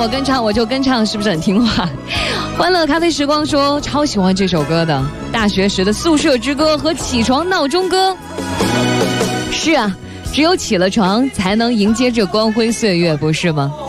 我跟唱我就跟唱，是不是很听话？欢乐咖啡时光说超喜欢这首歌的，大学时的宿舍之歌和起床闹钟歌。是啊，只有起了床才能迎接这光辉岁月，不是吗？